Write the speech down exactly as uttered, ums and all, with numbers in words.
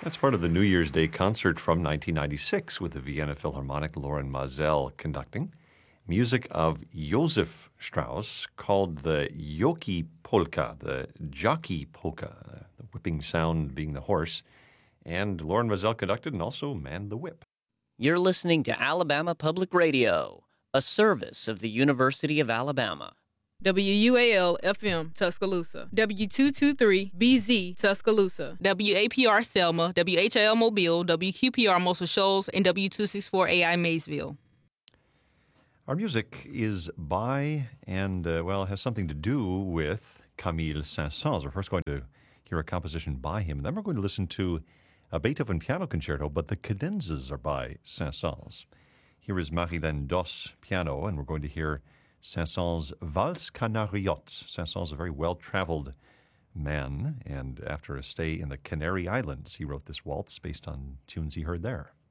That's part of the New Year's Day concert from nineteen ninety-six with the Vienna Philharmonic, Loren Maazel conducting. Music of Josef Strauss called the Jockey Polka, the jockey polka, the whipping sound being the horse. And Loren Maazel conducted and also manned the whip. You're listening to Alabama Public Radio, a service of the University of Alabama. W U A L F M Tuscaloosa, W two twenty-three B Z Tuscaloosa, W A P R Selma, W H L Mobile, W Q P R Muscle Shoals, and W two sixty-four A I Maysville. Our music is by and, uh, well, has something to do with Camille Saint-Saëns. We're first going to hear a composition by him, and then we're going to listen to a Beethoven piano concerto, but the cadenzas are by Saint-Saëns. Here is Marilène Dos piano, and we're going to hear Saint-Saëns' Valse Canariote. Saint-Saëns, a very well-traveled man, and after a stay in the Canary Islands, he wrote this waltz based on tunes he heard there.